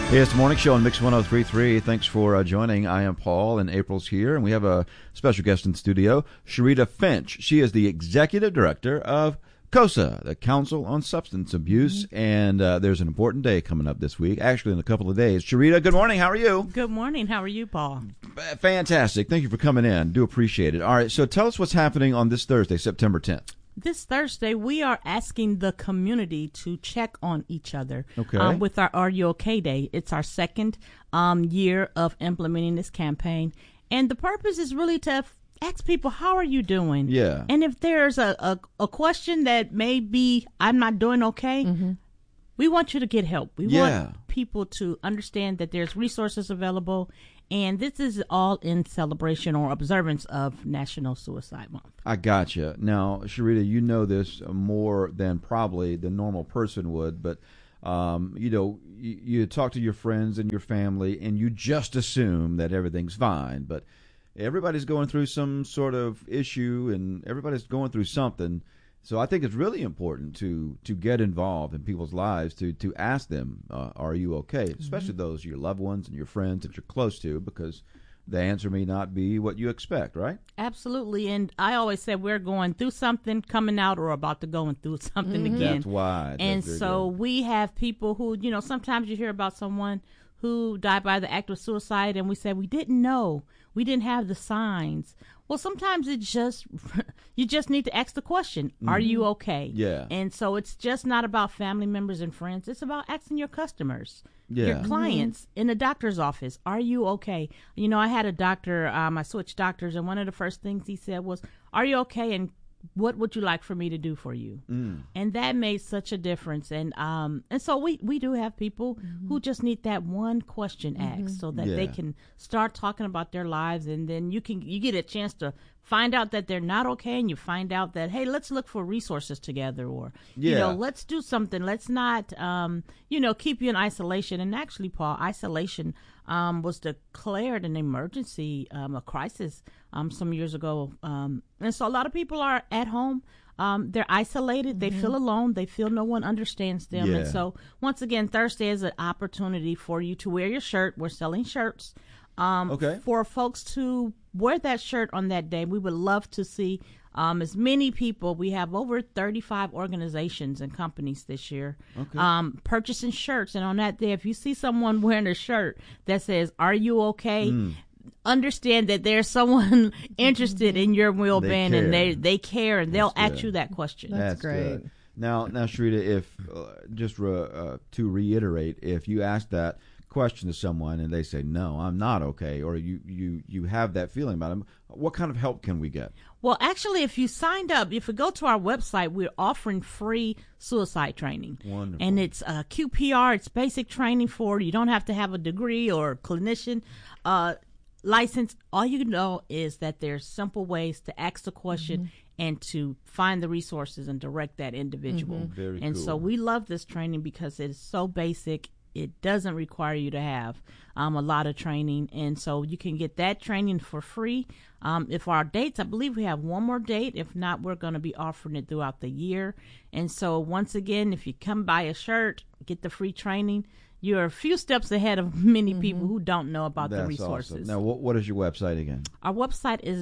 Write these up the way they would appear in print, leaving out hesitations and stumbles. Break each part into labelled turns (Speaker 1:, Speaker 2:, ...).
Speaker 1: Hey, it's the Morning Show on Mix 103.3. Thanks for joining. I am Paul, and April's here, and we have a special guest in studio, Sharita Finch. She is the Executive Director of COSA, the Council on Substance Abuse, and there's an important day coming up this week, actually in a couple of days. Sharita, good morning. How are you?
Speaker 2: Good morning. How are you, Paul?
Speaker 1: Fantastic. Thank you for coming in. Do appreciate it. All right, so tell us what's happening on this Thursday, September 10th.
Speaker 2: This Thursday, we are asking the community to check on each other with our Are You OK Day. It's our second year of implementing this campaign. And the purpose is really to ask people, how are you doing?
Speaker 1: Yeah.
Speaker 2: And if there's a question that may be, I'm not doing okay, we want you to get help. We want people to understand that there's resources available. And this is all in celebration or observance of National Suicide Month.
Speaker 1: I gotcha. Now, Sharita, you know this more than probably the normal person would, but you talk to your friends and your family, and you just assume that everything's fine. But everybody's going through some sort of issue, and everybody's going through something. So I think it's really important to get involved in people's lives, to ask them, are you okay? Especially those your loved ones and your friends that you're close to, because the answer may not be what you expect, right?
Speaker 2: Absolutely. And I always say we're going through something, coming out, or about to go through something again.
Speaker 1: That's why.
Speaker 2: And so we have people who, sometimes you hear about someone who died by the act of suicide, and we say, we didn't know. We didn't have the signs. Well, sometimes you just need to ask the question, are you okay?
Speaker 1: Yeah.
Speaker 2: And so it's just not about family members and friends. It's about asking your customers, your clients in the doctor's office, are you okay? I had a doctor, I switched doctors, and one of the first things he said was, are you okay? And what would you like for me to do for you? And that made such a difference. And so we do have people who just need that one question asked so that they can start talking about their lives, and then you get a chance to find out that they're not okay, and you find out that, hey, let's look for resources together, or let's do something. Let's not keep you in isolation. And actually, Paul, isolation was declared an emergency, a crisis some years ago. And so a lot of people are at home. They're isolated. They feel alone. They feel no one understands them. And so once again, Thursday is an opportunity for you to wear your shirt. We're selling shirts for folks to wear that shirt on that day. We would love to see as many people. We have over 35 organizations and companies this year purchasing shirts. And on that day, if you see someone wearing a shirt that says, are you okay? Understand that there's someone interested in your well-being, and they care, and they'll ask you that question.
Speaker 3: That's great.
Speaker 1: Good. Now, Sharita, if to reiterate, if you ask that question to someone and they say, no, I'm not okay, or you have that feeling about them, what kind of help can we get?
Speaker 2: Well, actually, if you signed up, if you go to our website, we're offering free suicide training.
Speaker 1: Wonderful.
Speaker 2: And it's QPR. It's basic training you don't have to have a degree or clinician license. All you know is that there's simple ways to ask the question and to find the resources and direct that individual.
Speaker 1: Very
Speaker 2: and
Speaker 1: cool.
Speaker 2: So we love this training because it is so basic. It doesn't require you to have a lot of training. And so you can get that training for free. If our dates, I believe we have one more date. If not, we're going to be offering it throughout the year. And so once again, if you come buy a shirt, get the free training, you're a few steps ahead of many people who don't know about the resources.
Speaker 1: Awesome. Now, what is your website again?
Speaker 2: Our website is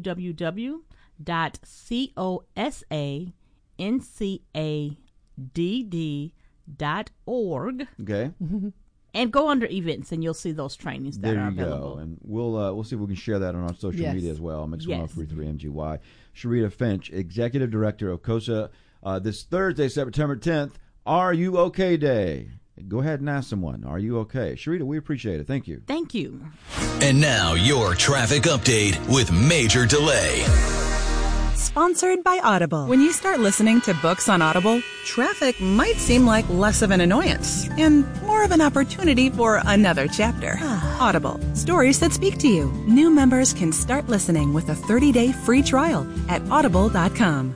Speaker 2: www.cosancad.org.
Speaker 1: Okay.
Speaker 2: And go under events, and you'll see those trainings that are available.
Speaker 1: There you go. And we'll see if we can share that on our social media as well. Mix 103.3 MGY. Sharita Finch, Executive Director of COSA. This Thursday, September 10th, Are You OK Day. Go ahead and ask someone, are you okay? Sharita, we appreciate it. Thank you.
Speaker 2: Thank you.
Speaker 4: And now your traffic update with Major Delay.
Speaker 5: Sponsored by Audible. When you start listening to books on Audible, traffic might seem like less of an annoyance and more of an opportunity for another chapter. Audible, stories that speak to you. New members can start listening with a 30-day free trial at audible.com.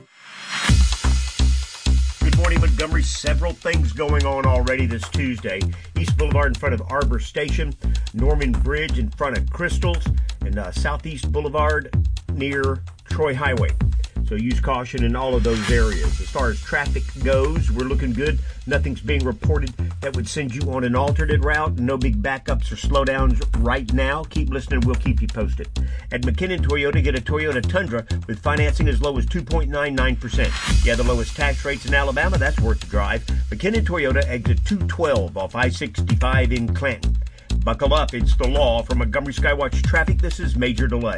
Speaker 6: Good morning, Montgomery. Several things going on already this Tuesday. East Boulevard in front of Arbor Station, Norman Bridge in front of Crystals, and Southeast Boulevard near Troy Highway. So use caution in all of those areas. As far as traffic goes, we're looking good. Nothing's being reported that would send you on an alternate route. No big backups or slowdowns right now. Keep listening. We'll keep you posted. At McKinnon Toyota, get a Toyota Tundra with financing as low as 2.99%. Yeah, the lowest tax rates in Alabama. That's worth the drive. McKinnon Toyota, exit 212 off I-65 in Clanton. Buckle up. It's the law. From Montgomery Skywatch Traffic, this is Major Delay.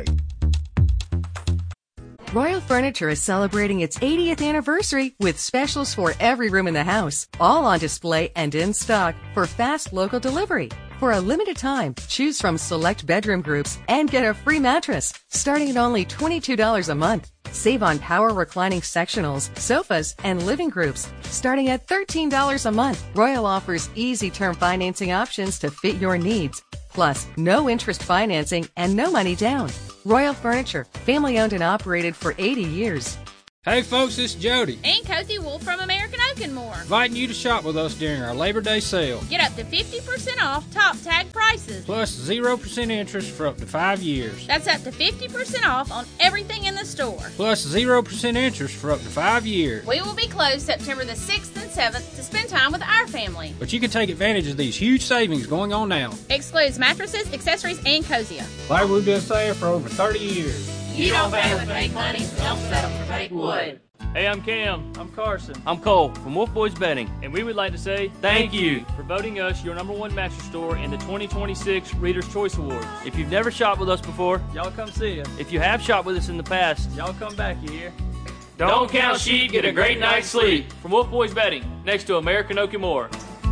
Speaker 3: Royal Furniture is celebrating its 80th anniversary with specials for every room in the house, all on display and in stock for fast local delivery. For a limited time, choose from select bedroom groups and get a free mattress, starting at only $22 a month. Save on power reclining sectionals, sofas, and living groups, starting at $13 a month. Royal offers easy term financing options to fit your needs. Plus, no interest financing and no money down. Royal Furniture, family owned and operated for 80 years.
Speaker 7: Hey folks, it's Jody
Speaker 8: and Cozy Wolf from American Oak and More,
Speaker 7: inviting you to shop with us during our Labor Day sale.
Speaker 8: Get up to 50% off top tag prices,
Speaker 7: plus 0% interest for up to 5 years.
Speaker 8: That's up to 50% off on everything in the store,
Speaker 7: plus 0% interest for up to 5 years.
Speaker 8: We will be closed September the 6th and 7th to spend time with our family,
Speaker 7: but you can take advantage of these huge savings going on now.
Speaker 8: Excludes mattresses, accessories, and Cosia.
Speaker 7: Like we've been saying for over 30 years.
Speaker 8: You don't pay with fake money, don't settle for fake wood.
Speaker 9: Hey, I'm Cam.
Speaker 10: I'm Carson.
Speaker 9: I'm Cole from Wolf Boys Betting.
Speaker 10: And we would like to say
Speaker 9: thank you
Speaker 10: for voting us your #1 mattress store in the 2026 Reader's Choice Awards.
Speaker 9: If you've never shopped with us before,
Speaker 10: y'all come see us.
Speaker 9: If you have shopped with us in the past,
Speaker 10: y'all come back, you hear?
Speaker 9: Don't count sheep, get a great night's sleep. From Wolf Boys Betting, next to American Oak and More.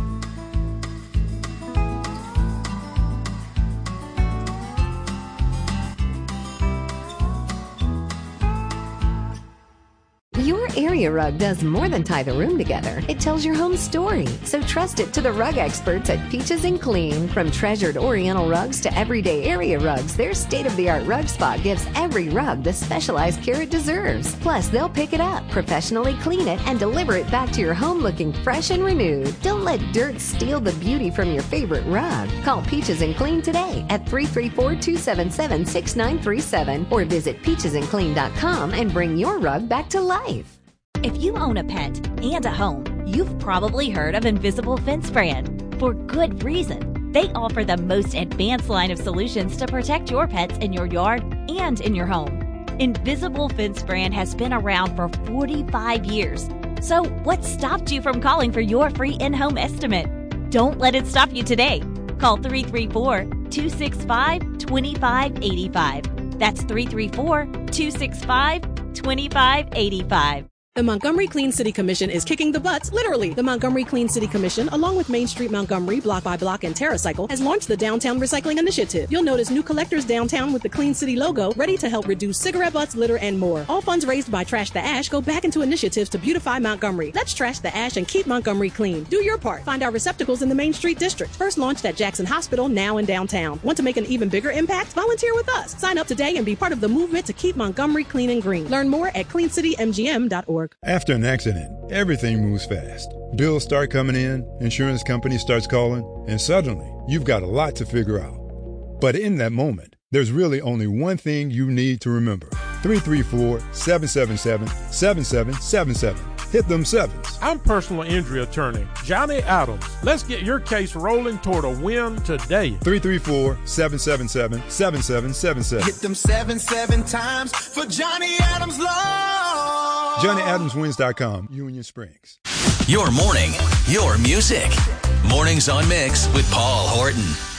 Speaker 11: Your area rug does more than tie the room together. It tells your home story. So trust it to the rug experts at Peaches and Clean. From treasured Oriental rugs to everyday area rugs, their state-of-the-art rug spot gives every rug the specialized care it deserves. Plus, they'll pick it up, professionally clean it, and deliver it back to your home looking fresh and renewed. Don't let dirt steal the beauty from your favorite rug. Call Peaches and Clean today at 334-277-6937 or visit peachesandclean.com and bring your rug back to life.
Speaker 12: If you own a pet and a home, you've probably heard of Invisible Fence Brand. For good reason. They offer the most advanced line of solutions to protect your pets in your yard and in your home. Invisible Fence Brand has been around for 45 years. So what stopped you from calling for your free in-home estimate? Don't let it stop you today. Call 334-265-2585. That's 334-265-2585.
Speaker 13: The Montgomery Clean City Commission is kicking the butts, literally. The Montgomery Clean City Commission, along with Main Street Montgomery, Block by Block, and TerraCycle, has launched the Downtown Recycling Initiative. You'll notice new collectors downtown with the Clean City logo, ready to help reduce cigarette butts, litter, and more. All funds raised by Trash the Ash go back into initiatives to beautify Montgomery. Let's trash the ash and keep Montgomery clean. Do your part. Find our receptacles in the Main Street District. First launched at Jackson Hospital, now in downtown. Want to make an even bigger impact? Volunteer with us. Sign up today and be part of the movement to keep Montgomery clean and green. Learn more at cleancitymgm.org.
Speaker 14: After an accident, everything moves fast. Bills start coming in, insurance company starts calling, and suddenly you've got a lot to figure out. But in that moment, there's really only one thing you need to remember. 334-777-7777. Hit them sevens.
Speaker 15: I'm personal injury attorney Johnny Adams. Let's get your case rolling toward a win today.
Speaker 14: 334-777-7777.
Speaker 16: Hit them 7 times for Johnny Adams Law.
Speaker 14: JohnnyAdamsWins.com, Union Springs.
Speaker 4: Your morning, your music. Mornings on Mix with Paul Horton.